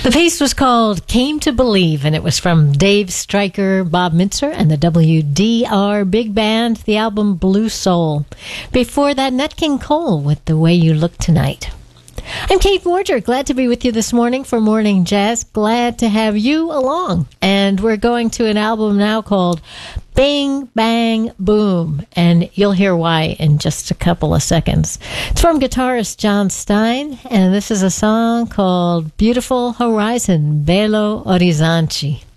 The piece was called Came to Believe, and it was from Dave Stryker, Bob Mintzer, and the WDR Big Band, the album Blue Soul. Before that, Nat King Cole with The Way You Look Tonight. I'm Kate Morger, glad to be with you this morning for Morning Jazz. Glad to have you along. And we're going to an album now called Bing Bang Boom, and you'll hear why in just a couple of seconds. It's from guitarist John Stein, and this is a song called Beautiful Horizon, Belo Horizonte.